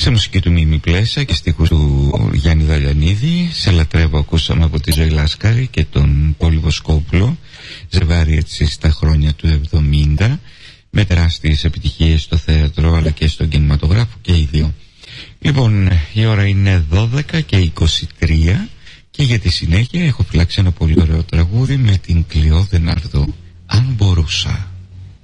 Σε μουσική του Μίμη Πλέσα και στίχους του Γιάννη Δαλιανίδη. Σε λατρεύω ακούσαμε από τη Ζωή Λάσκαρη και τον Πόλη Βοσκόπουλο. Ζευγάρι έτσι στα χρόνια του 70, με τεράστιες επιτυχίες στο θέατρο αλλά και στον κινηματογράφο και οι δύο. Λοιπόν, η ώρα είναι 12 και 23 και για τη συνέχεια έχω φυλάξει ένα πολύ ωραίο τραγούδι με την Κλειό Δενάρδο. Αν μπορούσα.